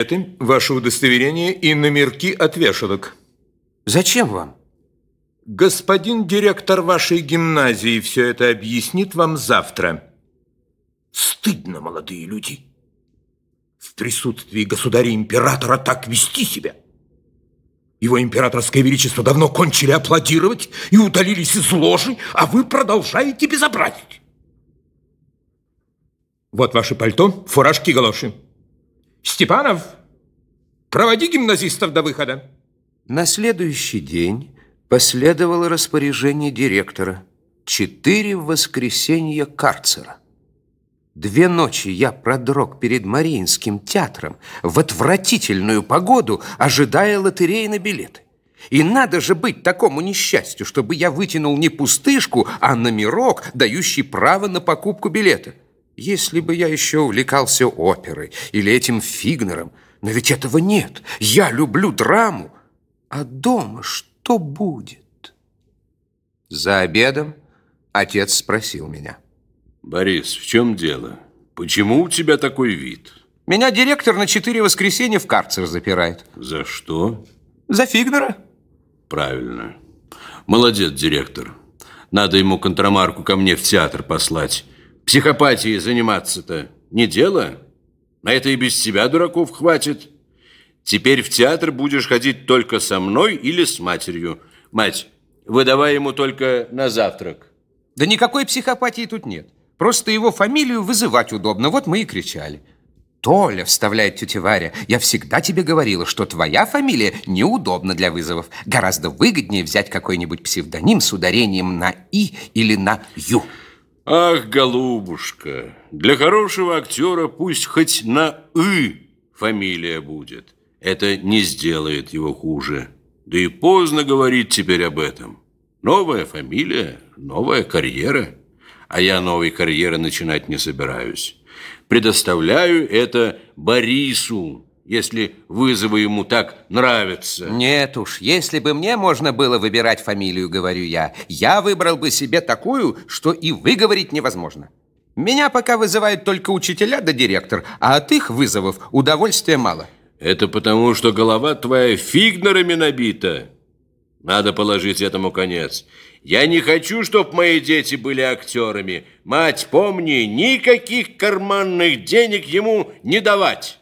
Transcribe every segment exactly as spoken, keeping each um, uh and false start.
билеты, ваше удостоверение и номерки от вешалок. Зачем вам? Господин директор вашей гимназии все это объяснит вам завтра. Стыдно, молодые люди, в присутствии государя-императора так вести себя. Его императорское величество давно кончили аплодировать и удалились из ложи, а вы продолжаете безобразить. Вот ваше пальто, фуражки, галоши. Степанов, проводи гимназистов до выхода. На следующий день последовало распоряжение директора. Четыре воскресенья карцера. Две ночи я продрог перед Мариинским театром в отвратительную погоду, ожидая лотереи на билеты. И надо же быть такому несчастью, чтобы я вытянул не пустышку, а номерок, дающий право на покупку билета. Если бы я еще увлекался оперой или этим Фигнером, но ведь этого нет. Я люблю драму. А дома что будет? За обедом отец спросил меня. Борис, в чем дело? Почему у тебя такой вид? Меня директор на четыре воскресенья в карцер запирает. За что? За Фигнера. Правильно. Молодец, директор. Надо ему контрамарку ко мне в театр послать. Психопатией заниматься-то не дело. На это и без тебя дураков хватит. Теперь в театр будешь ходить только со мной или с матерью. Мать, выдавай ему только на завтрак. Да никакой психопатии тут нет. Просто его фамилию вызывать удобно. Вот мы и кричали. Толя, вставляет тетя Варя, я всегда тебе говорила, что твоя фамилия неудобна для вызовов. Гораздо выгоднее взять какой-нибудь псевдоним с ударением на «и» или на «ю». Ах, голубушка, для хорошего актера пусть хоть на «ы» фамилия будет. Это не сделает его хуже. Да и поздно говорить теперь об этом. Новая фамилия, новая карьера. А я новой карьеры начинать не собираюсь. Предоставляю это Борису, если вызовы ему так нравятся. Нет уж, если бы мне можно было выбирать фамилию, говорю я, я выбрал бы себе такую, что и выговорить невозможно. Меня пока вызывают только учителя да директор, а от их вызовов удовольствия мало. Это потому, что голова твоя фигнерами набита. Надо положить этому конец. Я не хочу, чтобы мои дети были актерами. Мать, помни, никаких карманных денег ему не давать.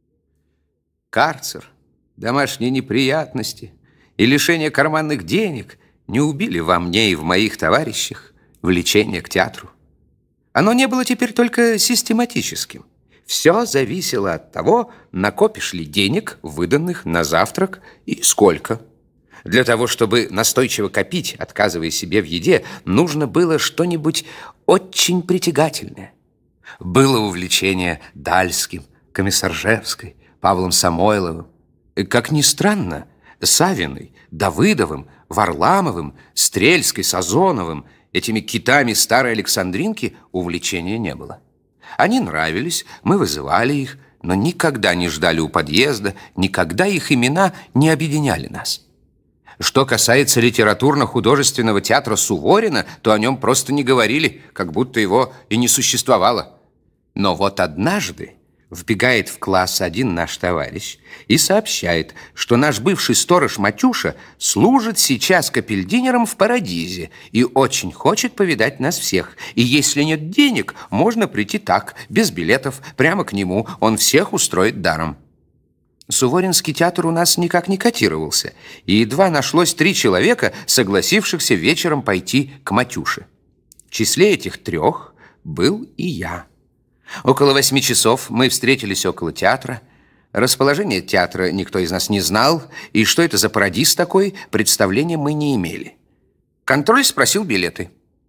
Карцер, домашние неприятности и лишение карманных денег не убили во мне и в моих товарищах влечение к театру. Оно не было теперь только систематическим. Все зависело от того, накопишь ли денег, выданных на завтрак, и сколько. Для того, чтобы настойчиво копить, отказывая себе в еде, нужно было что-нибудь очень притягательное. Было увлечение Дальским, Комиссаржевской, Павлом Самойловым. Как ни странно, Савиной, Давыдовым, Варламовым, Стрельской, Сазоновым, этими китами старой Александринки увлечения не было. Они нравились, мы вызывали их, но никогда не ждали у подъезда, никогда их имена не объединяли нас. Что касается литературно-художественного театра Суворина, то о нем просто не говорили, как будто его и не существовало. Но вот однажды вбегает в класс один наш товарищ и сообщает, что наш бывший сторож Матюша служит сейчас капельдинером в Парадизе и очень хочет повидать нас всех. И если нет денег, можно прийти так, без билетов, прямо к нему. Он всех устроит даром. Суворинский театр у нас никак не котировался, и едва нашлось три человека, согласившихся вечером пойти к Матюше. В числе этих трех был и я. Около восьми часов мы встретились около театра. Расположение театра никто из нас не знал, и что это за Парадиз такой, представления мы не имели. Контроль спросил билеты.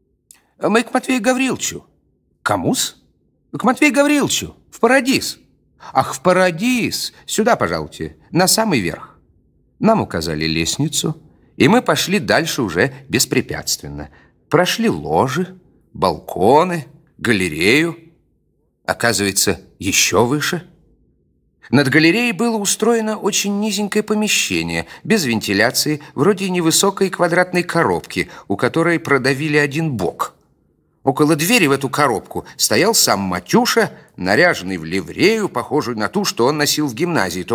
Мы к Матвею Гавриловичу. Кому-с? К Матвею Гавриловичу, в Парадиз. Ах, в Парадиз! Сюда, пожалуйте, на самый верх. Нам указали лестницу, и мы пошли дальше уже беспрепятственно. Прошли ложи, балконы, галерею. Оказывается, еще выше. Над галереей было устроено очень низенькое помещение, без вентиляции, вроде невысокой квадратной коробки, у которой продавили один бок. Около двери в эту коробку стоял сам Матюша, наряженный в ливрею, похожую на ту, что он носил в гимназии.